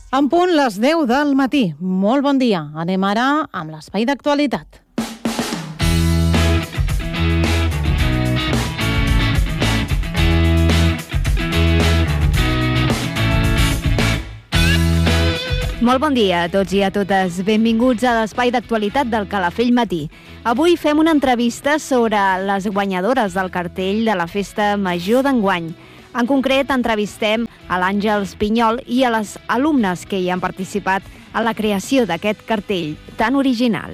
En punt les 10 del matí. Molt bon dia. Anem ara amb l'espai d'actualitat. Molt bon dia a tots i a totes. Benvinguts a l'espai d'actualitat del Calafell Matí. Avui fem una entrevista sobre les guanyadores del cartell de la Festa Major d'enguany. En concret, entrevistem a l'Àngels Pinyol i a les alumnes que hi han participat en la creació d'aquest cartell tan original.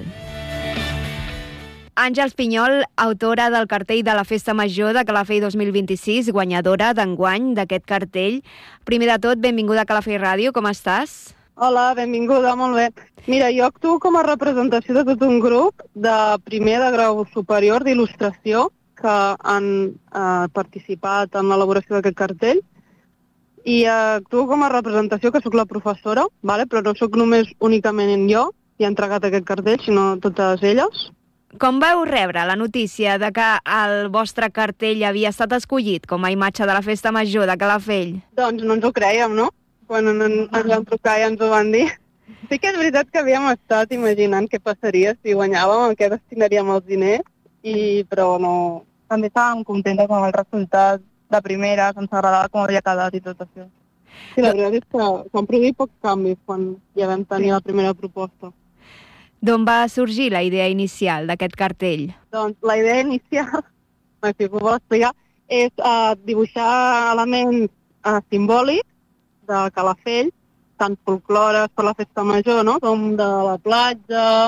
Àngels Pinyol, autora del cartell de la Festa Major de Calafell 2026, guanyadora d'enguany d'aquest cartell. Primer de tot, benvinguda a Calafell Ràdio, com estàs? Hola, benvinguda, molt bé. Mira, jo actuo com a representació de tot un grup de primer de grau superior d'il·lustració que han participat en l'elaboració d'aquest cartell i actuo com a representació, que sóc la professora, vale? Però no sóc només únicament jo qui ha entregat aquest cartell, sinó totes elles. Com vau rebre la notícia de que el vostre cartell havia estat escollit com a imatge de la Festa Major de Calafell? Doncs no ens ho creiem, no? Quan ens van trucar i ens ho van dir. Sí que és veritat que havíem estat imaginant què passaria si guanyàvem, a què destinaríem els diners, però no. També estàvem contentes amb el resultat de primera, ens agradava com havia quedat i tot això. Sí, la veritat és que s'han produït pocs canvis quan ja vam tenir la primera proposta. D'on va sorgir la idea inicial d'aquest cartell? Doncs la idea inicial, si ho vol explicar, és dibuixar elements simbòlics de Calafell, tant folclores per la Festa Major, no? Com de la platja.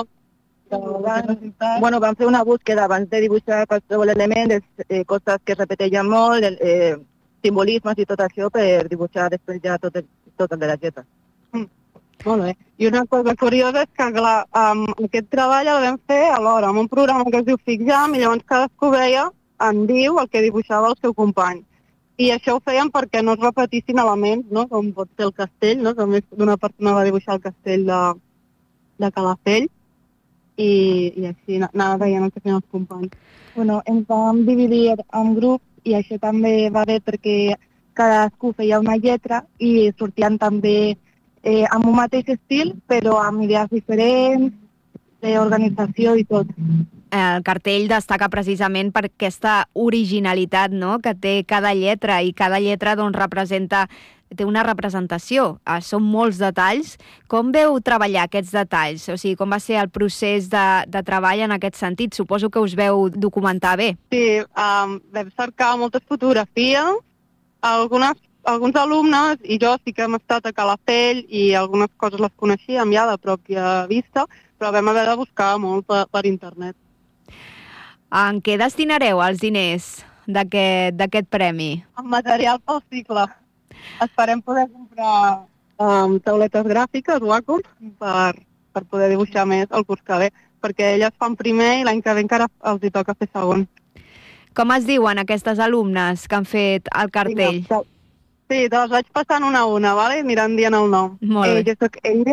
Bueno, vam fer una búsqueda abans de dibuixar qualsevol element, coses que es repeteixen molt, simbolismes i tot això, per dibuixar després ja tot el de la lletra. Molt bé. I una cosa curiosa és que, clar, aquest treball el vam fer alhora, amb un programa que es diu FixJam, i llavors cadascú veia en viu el que dibuixava el seu company. I això ho feien perquè no es repetissin elements, no? Com pot ser el castell, no? També una persona va dibuixar el castell de Calafell, i així anava veient el que feien els companys. Bueno, ens vam dividir en grups i això també va bé perquè cadascú feia una lletra i sortien també amb un mateix estil, però amb idees diferents, d'organització i tot. El cartell destaca precisament per aquesta originalitat, no?, que té cada lletra, i cada lletra té una representació. Són molts detalls. Com veu treballar aquests detalls? O sigui, com va ser el procés de treball en aquest sentit? Suposo que us veu documentar bé. Sí, vam cercar moltes fotografies. Alguns alumnes i jo sí que hem estat a Calafell i algunes coses les coneixíem ja de pròpia vista, però vam haver de buscar molt per internet. En què destinareu els diners d'aquest premi? En material pel cicle. Esperem poder comprar tauletes gràfiques, Wacom, per poder dibuixar més el curs que ve, perquè elles fan primer i l'any que ve encara els hi toca fer segon. Com es diuen aquestes alumnes que han fet el cartell? Sí, te les vaig passant una a una, vale? Aniran dient el nom. Molt bé. Jo soc Eire,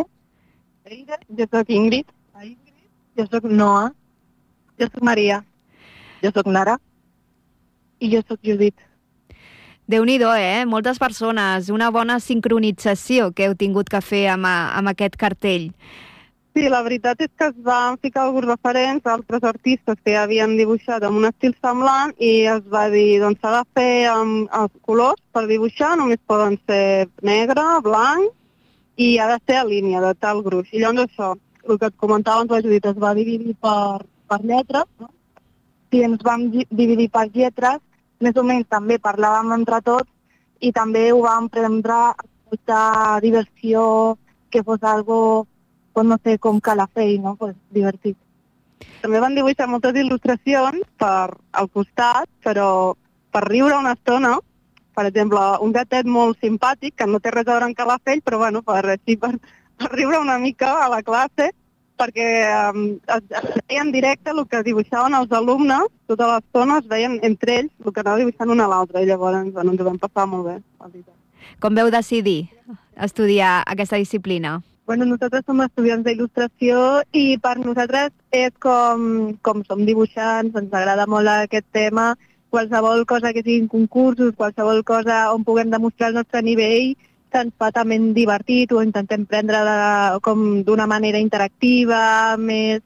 jo soc Ingrid, jo soc Noa, jo soc Maria, jo soc Nara i jo soc Judit. Déu-n'hi-do, Moltes persones, una bona sincronització que heu tingut que fer amb aquest cartell. Sí, la veritat és que es van ficar alguns referents a altres artistes que ja havien dibuixat amb un estil semblant i es va dir, doncs s'ha de fer amb els colors per dibuixar, només poden ser negre, blanc i ha de ser a línia de tal gruix. I llavors això, el que et comentava abans la Judit, es va dividir per lletres, no? Sí, ens vam dividir per lletres, més o menys també parlàvem entre tots i també ho vam prendre a molta diversió, que fos algo, pues no sé, com Calafell, no? Pues divertit. També van dibuixar moltes il·lustracions al costat, però per riure una estona. Per exemple, un gatet molt simpàtic, que no té res a veure amb Calafell, però bueno, per riure una mica a la classe, perquè es veia en directe el que dibuixaven els alumnes, tota l'estona es veien entre ells el que anava dibuixant una a l'altra, i llavors ens ho vam passar molt bé. Com veu decidir estudiar aquesta disciplina? Bueno, nosaltres som estudiants d'il·lustració i per nosaltres és com som dibuixants, ens agrada molt aquest tema, qualsevol cosa que siguin concursos, qualsevol cosa on puguem demostrar el nostre nivell, se'ns fa també divertit, ho intentem prendre com d'una manera interactiva, més...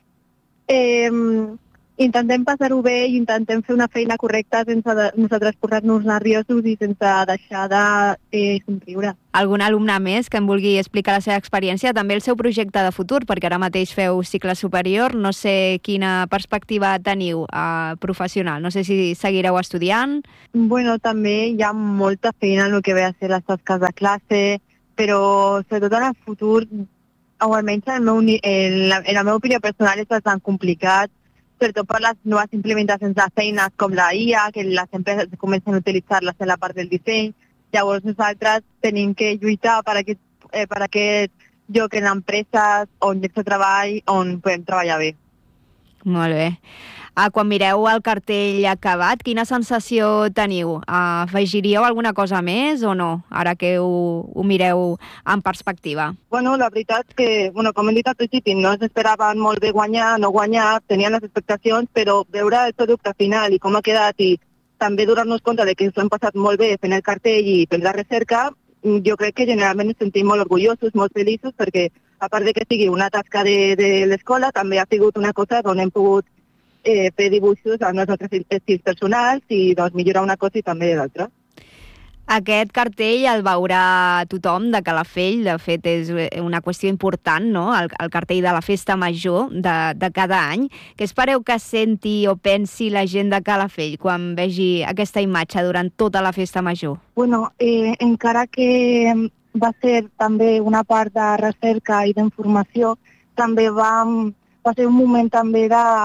Intentem passar-ho bé i intentem fer una feina correcta sense nosaltres posar-nos nerviosos i sense deixar de somriure. Algun alumne més que em vulgui explicar la seva experiència, també el seu projecte de futur, perquè ara mateix feu cicle superior, no sé quina perspectiva teniu professional, no sé si seguireu estudiant. Bueno, també hi ha molta feina en el que ve a ser les tasques de classe, però sobretot en el futur, o almenys en la meva opinió personal, és bastant complicat, sobretot per les noves implementacions de feines com la IA, que les empreses comencen a utilitzar-les en la part del disseny. Llavors nosaltres tenim que lluitar per aquest lloc en empreses o en llocs de treball on podem treballar bé. Molt bé. Quan mireu el cartell acabat, quina sensació teniu? Afegiríeu alguna cosa més o no, ara que ho mireu en perspectiva? Bueno, la veritat que, com hem dit al principi, no s'esperaven molt bé guanyar, no guanyar, tenien les expectacions, però veure el producte final i com ha quedat i també donar-nos compte de que ens ho hem passat molt bé fent el cartell i fent la recerca, jo crec que generalment ens sentim molt orgullosos, molt feliços, perquè a part de que sigui una tasca de l'escola, també ha sigut una cosa on hem pogut fer dibuixos amb els nostres estils personals i millorar una cosa i també l'altra. Aquest cartell el veurà tothom de Calafell, de fet és una qüestió important, no? El cartell de la festa major de cada any. Què espereu que senti o pensi la gent de Calafell quan vegi aquesta imatge durant tota la festa major? Bueno, encara que va ser també una part de recerca i d'informació, també va ser un moment també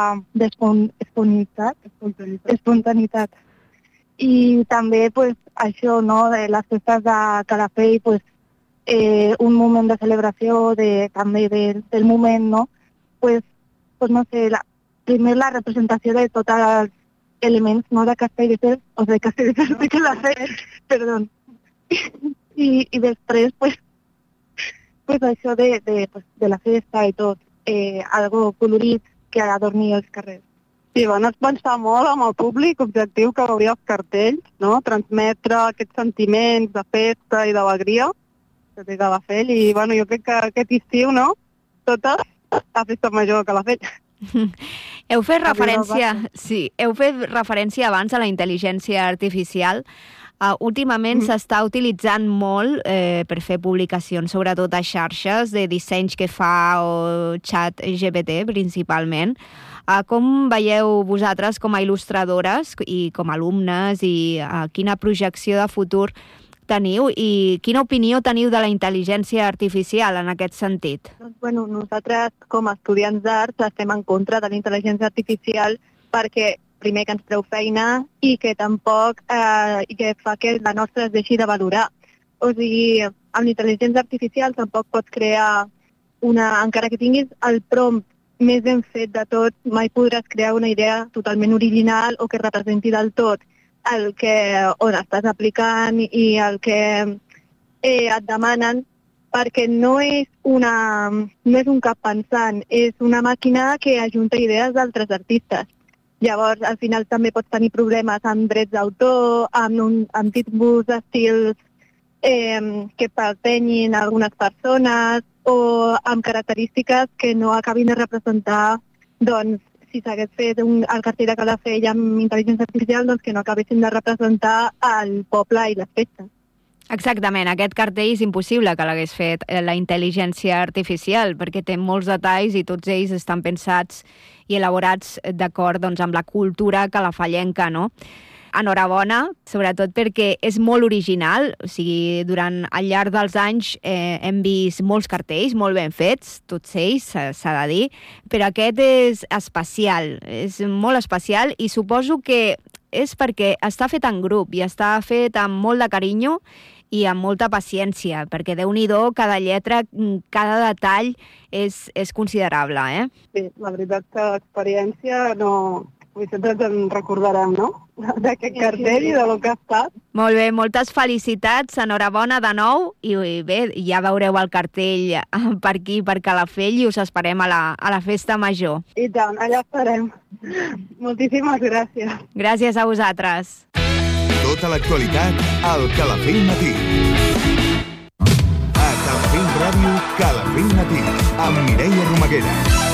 d'espontaneïtat. I també això, no, de les festes de Calafell, un moment de celebració també del moment, no? No sé, primer la representació de tots els elements, no, de Castelldefels, de Calafell, perdó. I després, això de la festa i tot, algo colorit que adorni els carrers. Sí, van pensar molt amb el públic objectiu que veuria els cartells, no? Transmetre aquests sentiments de festa i d'alegria que té Calafell i jo crec que aquest estiu, no? Tota la festa major de Calafell. Heu fet referència abans a la intel·ligència artificial. Últimament s'està utilitzant molt per fer publicacions, sobretot a xarxes de dissenys que fa o xat GPT principalment. Com veieu vosaltres com a il·lustradores i com a alumnes i quina projecció de futur teniu i quina opinió teniu de la intel·ligència artificial en aquest sentit? Doncs, nosaltres com a estudiants d'arts estem en contra de la intel·ligència artificial perquè primer que ens treu feina i que tampoc i que fa que la nostra es deixi de valorar. O sigui, amb l'intel·ligència artificial tampoc pots crear encara que tinguis el prompt més ben fet de tot, mai podràs crear una idea totalment original o que representi del tot on estàs aplicant i el que et demanen, perquè no és un cap pensant, és una màquina que ajunta idees d'altres artistes. Llavors, al final també pots tenir problemes amb drets d'autor, amb tipus d'estils que pertanyin a algunes persones o amb característiques que no acabin de representar, si s'hagués fet el cartell de Calafell amb intel·ligència artificial, que no acabessin de representar el poble i les festes. Exactament, aquest cartell és impossible que l'hagués fet la intel·ligència artificial perquè té molts detalls i tots ells estan pensats i elaborats d'acord amb la cultura calafellenca, no? Enhorabona, sobretot perquè és molt original, o sigui, al llarg dels anys hem vist molts cartells molt ben fets, tots ells, s'ha de dir, però aquest és especial, és molt especial i suposo que és perquè està fet en grup i està fet amb molt de carinyo i amb molta paciència, perquè Déu-n'hi-do, cada lletra, cada detall és considerable, eh? Sí, la veritat que l'experiència sempre ens recordarem, no?, d'aquest cartell i de lo que ha estat. Molt bé, moltes felicitats, enhorabona de nou, i bé, ja veureu el cartell per aquí, per Calafell, i us esperem a la festa major. I tant, allà estarem. Moltíssimes gràcies. Gràcies a vosaltres. Tota l'actualitat al Calafell Matí. ràdio Calafell Matí, amb Mireia Romaguera.